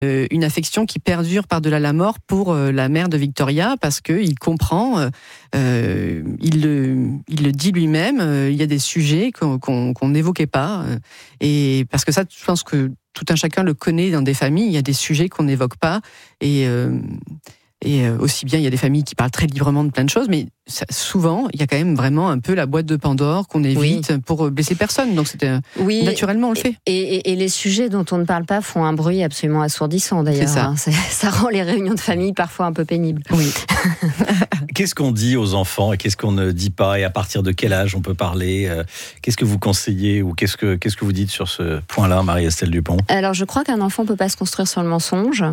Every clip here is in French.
une affection qui perdure par-delà la mort pour la mère de Victoria, parce qu'il comprend, il le dit lui-même, il y a des sujets qu'on n'évoquait pas, et parce que ça, je pense que tout un chacun le connaît dans des familles, il y a des sujets qu'on n'évoque pas, et aussi bien, il y a des familles qui parlent très librement de plein de choses, mais souvent, il y a quand même vraiment un peu la boîte de Pandore qu'on évite pour blesser personne. Donc, naturellement, on le fait. Et les sujets dont on ne parle pas font un bruit absolument assourdissant, d'ailleurs. C'est ça. Ça rend les réunions de famille parfois un peu pénibles. Oui. Qu'est-ce qu'on dit aux enfants et qu'est-ce qu'on ne dit pas, et à partir de quel âge on peut parler? Qu'est-ce que vous conseillez, ou qu'est-ce que vous dites sur ce point-là, Marie-Estelle Dupont? Alors, je crois qu'un enfant ne peut pas se construire sur le mensonge.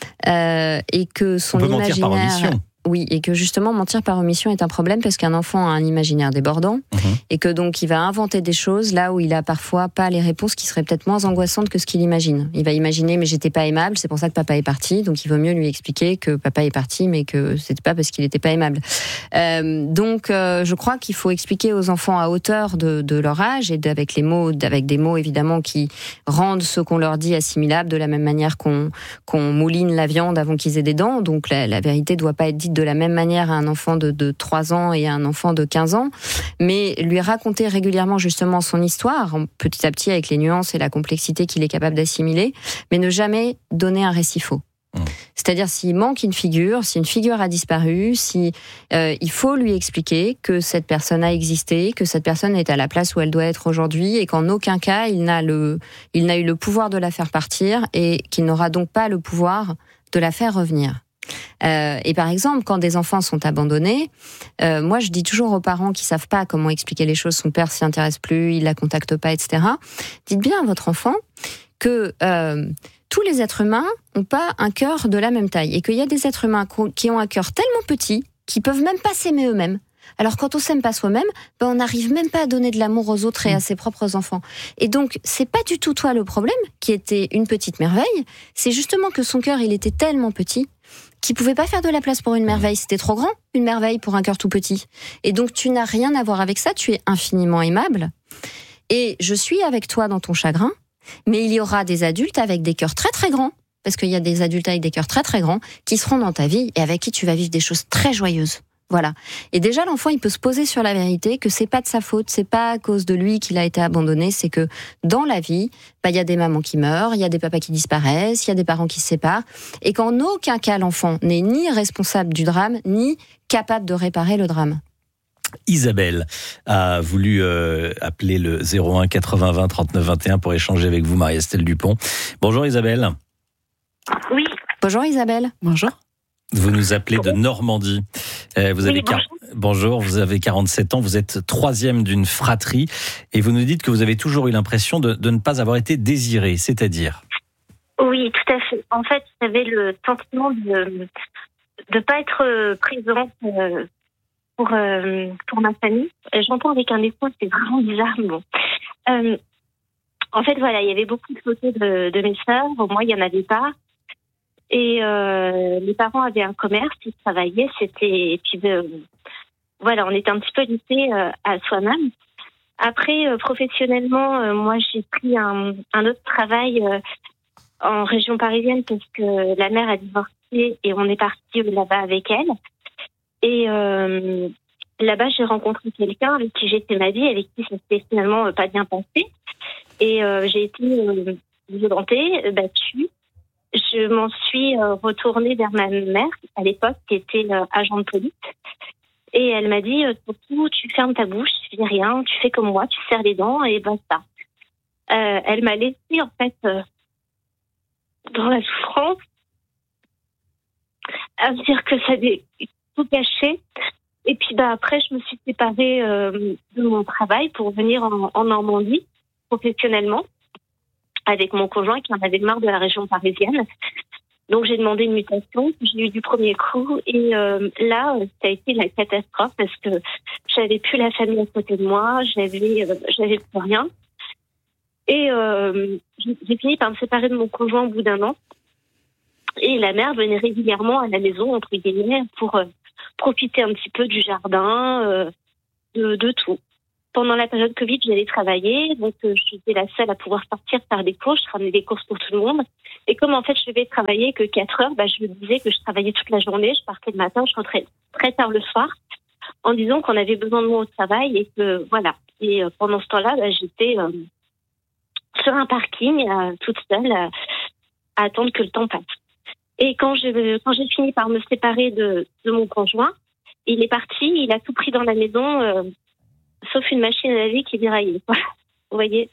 Et que son imaginaire... mentir par omission. Oui, et que justement, mentir par omission est un problème parce qu'un enfant a un imaginaire débordant et que donc il va inventer des choses là où il a parfois pas les réponses qui seraient peut-être moins angoissantes que ce qu'il imagine. Il va imaginer, mais j'étais pas aimable, c'est pour ça que papa est parti, donc il vaut mieux lui expliquer que papa est parti, mais que c'était pas parce qu'il était pas aimable. Donc, je crois qu'il faut expliquer aux enfants à hauteur de leur âge et avec des mots évidemment qui rendent ce qu'on leur dit assimilable, de la même manière qu'on mouline la viande avant qu'ils aient des dents. Donc la vérité doit pas être dite de la même manière à un enfant de 3 ans et à un enfant de 15 ans, mais lui raconter régulièrement justement son histoire, petit à petit avec les nuances et la complexité qu'il est capable d'assimiler, mais ne jamais donner un récit faux. C'est-à-dire, s'il manque une figure, si une figure a disparu, il faut lui expliquer que cette personne a existé, que cette personne est à la place où elle doit être aujourd'hui, et qu'en aucun cas il n'a eu le pouvoir de la faire partir, et qu'il n'aura donc pas le pouvoir de la faire revenir. Et par exemple, quand des enfants sont abandonnés, moi je dis toujours aux parents qui savent pas comment expliquer les choses, son père s'y intéresse plus, il la contacte pas, etc. Dites bien à votre enfant que tous les êtres humains n'ont pas un cœur de la même taille, et qu'il y a des êtres humains qui ont un cœur tellement petit qu'ils peuvent même pas s'aimer eux-mêmes. Alors quand on s'aime pas soi-même, on n'arrive même pas à donner de l'amour aux autres et à ses propres enfants. Et donc c'est pas du tout toi le problème, qui était une petite merveille, c'est justement que son cœur il était tellement petit qu'il pouvait pas faire de la place pour une merveille. C'était trop grand, une merveille pour un cœur tout petit. Et donc tu n'as rien à voir avec ça, tu es infiniment aimable. Et je suis avec toi dans ton chagrin, mais il y aura des adultes avec des cœurs très très grands, parce qu'il y a des adultes avec des cœurs très très grands qui seront dans ta vie et avec qui tu vas vivre des choses très joyeuses. Voilà. Et déjà, l'enfant, il peut se poser sur la vérité, que c'est pas de sa faute, c'est pas à cause de lui qu'il a été abandonné, c'est que dans la vie, il y a des mamans qui meurent, il y a des papas qui disparaissent, il y a des parents qui se séparent, et qu'en aucun cas l'enfant n'est ni responsable du drame, ni capable de réparer le drame. Isabelle a voulu appeler le 01 80 20 39 21 pour échanger avec vous, Marie-Estelle Dupont. Bonjour Isabelle. Oui. Bonjour Isabelle. Bonjour. Vous nous appelez de Normandie. Bonjour, vous avez 47 ans, vous êtes 3e d'une fratrie, et vous nous dites que vous avez toujours eu l'impression de ne pas avoir été désirée, c'est-à-dire? Oui, tout à fait. En fait, j'avais le sentiment de ne pas être présente pour ma famille. J'entends avec un écho, c'est vraiment bizarre, mais bon. En fait, voilà, il y avait beaucoup de photos de mes sœurs, moi, il n'y en avait pas. Et les parents avaient un commerce, ils travaillaient, et puis voilà, on était un petit peu livrés à soi-même. Après, professionnellement, moi j'ai pris un autre travail en région parisienne parce que la mère a divorcé et on est parti là-bas avec elle. Et là-bas, j'ai rencontré quelqu'un avec qui j'ai fait ma vie, avec qui ça s'était finalement pas bien passé. Et j'ai été violentée, battue. Je m'en suis retournée vers ma mère, à l'époque, qui était agent de police. Et elle m'a dit, surtout, tu fermes ta bouche, tu dis rien, tu fais comme moi, tu serres les dents et basta. Elle m'a laissée, en fait, dans la souffrance, à me dire que ça avait tout caché. Et puis après, je me suis séparée de mon travail pour venir en Normandie, professionnellement, avec mon conjoint qui en avait marre de la région parisienne. Donc j'ai demandé une mutation, j'ai eu du premier coup, et là, ça a été la catastrophe parce que j'avais plus la famille à côté de moi, j'avais plus rien. Et j'ai fini par me séparer de mon conjoint au bout d'1 an. Et la mère venait régulièrement à la maison, entre guillemets, pour profiter un petit peu du jardin, de tout. pendant la période Covid, j'allais travailler, donc j'étais la seule à pouvoir sortir faire des courses, je ramenais des courses pour tout le monde. Et comme en fait je devais travailler que 4 heures, je me disais que je travaillais toute la journée, je partais le matin, je rentrais très tard le soir, en disant qu'on avait besoin de moi au travail et que voilà. Et pendant ce temps-là, j'étais sur un parking, toute seule, à attendre que le temps passe. Et quand j'ai fini par me séparer de mon conjoint, il est parti, il a tout pris dans la maison, sauf une machine à laver qui déraillait. Vous voyez.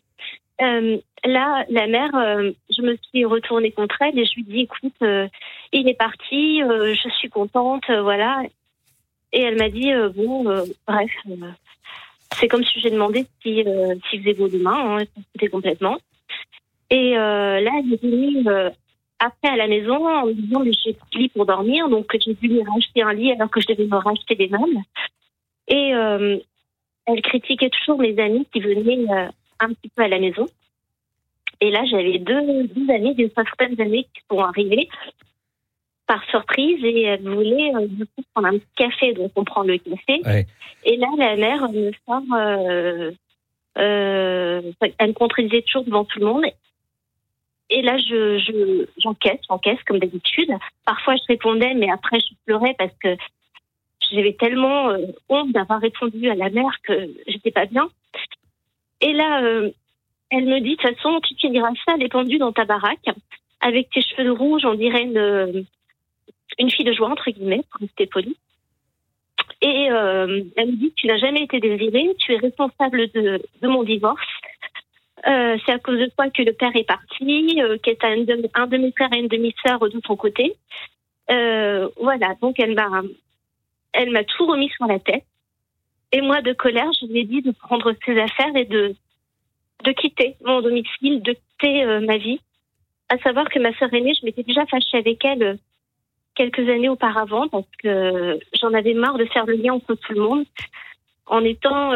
Là, la mère, je me suis retournée contre elle et je lui dis, écoute, il est parti, je suis contente, voilà. Et elle m'a dit, bref, c'est comme si j'ai demandé s'il faisait beau demain, c'était complètement. Et là, elle est venue après à la maison en me disant, mais j'ai plus de lit pour dormir, donc j'ai dû lui racheter un lit alors que je devais me racheter des meubles. Et elle critiquait toujours mes amis qui venaient un petit peu à la maison. Et là, j'avais deux amis, des certaines années qui sont arrivées par surprise et elle voulait du coup prendre un petit café, donc on prend le café. Ouais. Et là, la mère me sort, elle me contredisait toujours devant tout le monde. Et là, j'encaisse comme d'habitude. Parfois, je répondais, mais après, je pleurais parce que j'avais tellement honte d'avoir répondu à la mère que j'étais pas bien. Et là, elle me dit, de toute façon, tu finiras ça dépendu dans ta baraque, avec tes cheveux rouges, on dirait une fille de joie, entre guillemets, pour rester polie. Et elle me dit, tu n'as jamais été désirée, tu es responsable de mon divorce. C'est à cause de toi que le père est parti, que tu as un demi-frère et une demi-sœur de ton côté. Voilà, donc elle m'a tout remis sur la tête. Et moi, de colère, je lui ai dit de prendre ses affaires et de quitter mon domicile, de quitter ma vie. À savoir que ma sœur aînée, je m'étais déjà fâchée avec elle quelques années auparavant parce que j'en avais marre de faire le lien entre tout le monde en étant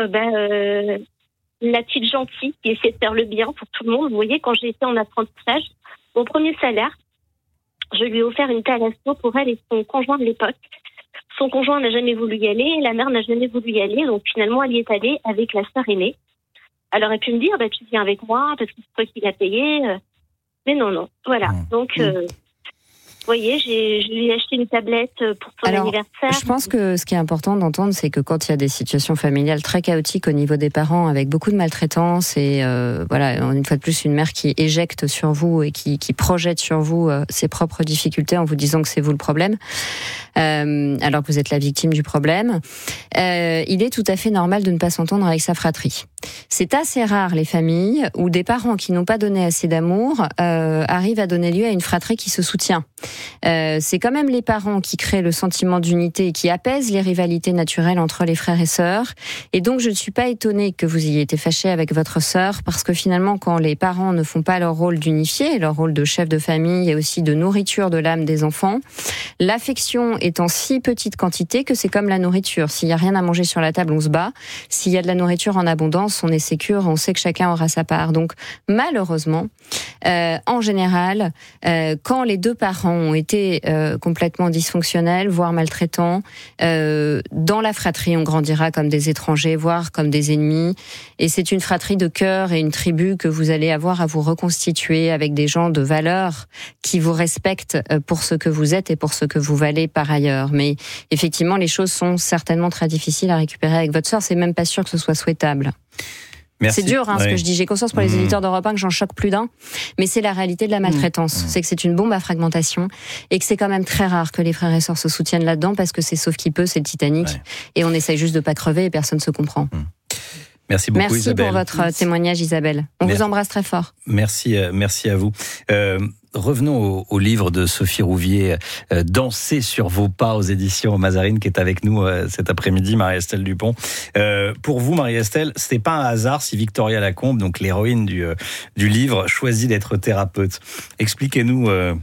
la petite gentille qui essaie de faire le bien pour tout le monde. Vous voyez, quand j'ai été en apprentissage, mon premier salaire, je lui ai offert une thalasso pour elle et son conjoint de l'époque. Son conjoint n'a jamais voulu y aller, la mère n'a jamais voulu y aller, donc finalement elle y est allée avec la sœur aînée. Elle aurait pu me dire, tu viens avec moi parce que c'est toi qui l'as payé. Mais non, voilà. Donc, vous voyez, je lui ai acheté une tablette pour son anniversaire. Je pense que ce qui est important d'entendre, c'est que quand il y a des situations familiales très chaotiques au niveau des parents, avec beaucoup de maltraitance et une fois de plus, une mère qui éjecte sur vous et qui projette sur vous ses propres difficultés en vous disant que c'est vous le problème, alors que vous êtes la victime du problème, il est tout à fait normal de ne pas s'entendre avec sa fratrie. C'est assez rare, les familles où des parents qui n'ont pas donné assez d'amour arrivent à donner lieu à une fratrie qui se soutient. C'est quand même les parents qui créent le sentiment d'unité et qui apaisent les rivalités naturelles entre les frères et sœurs. Et donc, je ne suis pas étonnée que vous ayez été fâchée avec votre sœur, parce que finalement, quand les parents ne font pas leur rôle d'unifié, leur rôle de chef de famille et aussi de nourriture de l'âme des enfants, l'affection est en si petite quantité que c'est comme la nourriture. S'il n'y a rien à manger sur la table, on se bat. S'il y a de la nourriture en abondance, on est sécure, on sait que chacun aura sa part. Donc, malheureusement, en général, quand les deux parents ont été complètement dysfonctionnels, voire maltraitants, dans la fratrie, on grandira comme des étrangers, voire comme des ennemis. Et c'est une fratrie de cœur et une tribu que vous allez avoir à vous reconstituer avec des gens de valeur qui vous respectent pour ce que vous êtes et pour ce que vous valez par ailleurs. Mais effectivement, les choses sont certainement très difficiles à récupérer avec votre sœur. C'est même pas sûr que ce soit souhaitable. Merci. C'est dur, ce que je dis. J'ai conscience pour les éditeurs d'Europe 1 que j'en choque plus d'un, mais c'est la réalité de la maltraitance. C'est que c'est une bombe à fragmentation et que c'est quand même très rare que les frères et sœurs se soutiennent là-dedans parce que c'est sauf qui peut, c'est le Titanic et on essaye juste de pas crever et personne se comprend. Merci beaucoup, Isabelle. Merci pour votre témoignage, Isabelle. On vous embrasse très fort. Merci à vous. Revenons au livre de Sophie Rouvier, Danser sur vos pas, aux éditions Mazarine, qui est avec nous cet après-midi, Marie-Estelle Dupont. Pour vous, Marie-Estelle, c'était pas un hasard si Victoria Lacombe, donc l'héroïne du livre, choisit d'être thérapeute. Expliquez-nous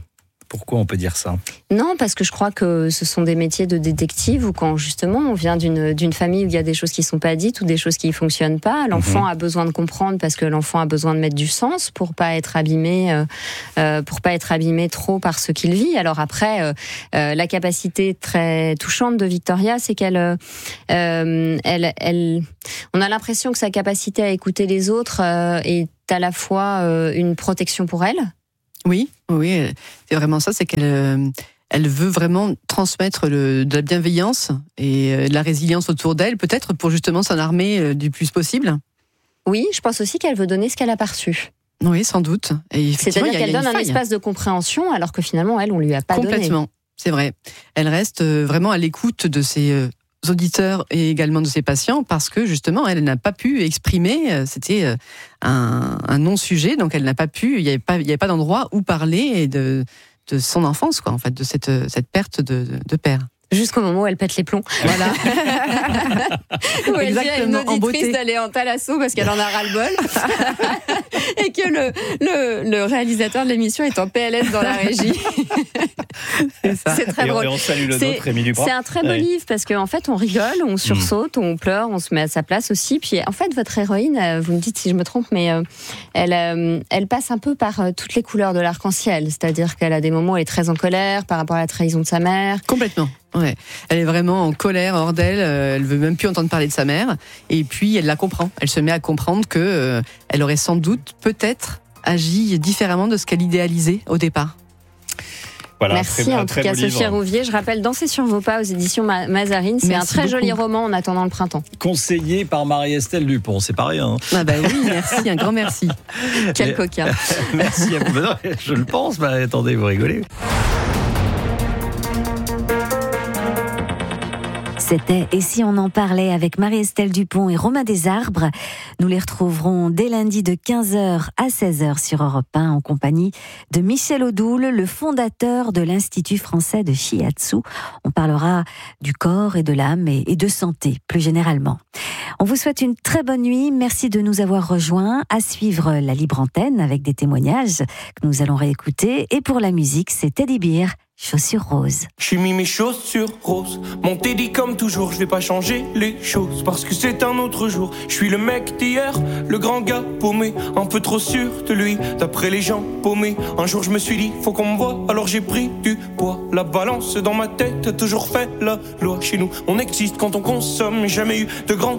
Pourquoi on peut dire ça ? Non, parce que je crois que ce sont des métiers de détective où quand justement on vient d'une famille où il y a des choses qui sont pas dites ou des choses qui fonctionnent pas, l'enfant a besoin de comprendre parce que l'enfant a besoin de mettre du sens pour pas être abîmé trop par ce qu'il vit. Alors après, la capacité très touchante de Victoria, c'est qu'elle, on a l'impression que sa capacité à écouter les autres est à la fois une protection pour elle. Oui, c'est vraiment ça, c'est qu'elle veut vraiment transmettre de la bienveillance et de la résilience autour d'elle, peut-être pour justement s'en armer du plus possible. Oui, je pense aussi qu'elle veut donner ce qu'elle a pas reçu. Oui, sans doute. Et c'est-à-dire qu'elle donne un espace de compréhension alors que finalement, on lui a pas donné. Complètement, c'est vrai. Elle reste vraiment à l'écoute de ses auditeurs et également de ses patients parce que justement elle n'a pas pu exprimer, c'était un non-sujet, donc elle n'a pas pu, il n'y avait pas d'endroit où parler de son enfance, quoi, en fait, de cette perte de père. Jusqu'au moment où elle pète les plombs. Voilà. Où elle dit à une auditrice d'aller en thalasso parce qu'elle en a ras-le-bol. Et que le réalisateur de l'émission est en PLS dans la régie. C'est très drôle. Et on salue le nôtre, Rémi Duprat. C'est un très beau livre parce qu'en fait, on rigole, on sursaute, on pleure, on se met à sa place aussi. Puis en fait, votre héroïne, vous me dites si je me trompe, mais elle passe un peu par toutes les couleurs de l'arc-en-ciel. C'est-à-dire qu'elle a des moments où elle est très en colère par rapport à la trahison de sa mère. Complètement. Ouais. Elle est vraiment en colère, hors d'elle. Elle veut même plus entendre parler de sa mère. Et puis elle la comprend. Elle se met à comprendre que elle aurait sans doute, peut-être, agi différemment de ce qu'elle idéalisait au départ. Voilà, merci en tout cas Sophie Rouvier. Je rappelle Danser sur vos pas aux éditions Mazarine. C'est un très joli roman en attendant le printemps. Conseillé par Marie-Estelle Dupont, c'est pas rien. Hein. Ah bah oui, merci, un grand merci. Quel coquin. Merci à vous. Non, je le pense, mais attendez, vous rigolez. C'était « Et si on en parlait » avec Marie-Estelle Dupont et Romain Desarbres. Nous les retrouverons dès lundi de 15h à 16h sur Europe 1 en compagnie de Michel Odoul, le fondateur de l'Institut français de Shiatsu. On parlera du corps et de l'âme et de santé plus généralement. On vous souhaite une très bonne nuit. Merci de nous avoir rejoints. À suivre la libre antenne avec des témoignages que nous allons réécouter. Et pour la musique, c'est Teddy Bear. Chaussures roses. J'ai mis mes chaussures roses. Mon Teddy comme toujours, je vais pas changer les choses parce que c'est un autre jour. Je suis le mec d'hier, le grand gars paumé, un peu trop sûr de lui, d'après les gens paumés. Un jour je me suis dit, faut qu'on me voie, alors j'ai pris du poids. La balance dans ma tête a toujours fait la loi. Chez nous, on existe quand on consomme, jamais eu de grand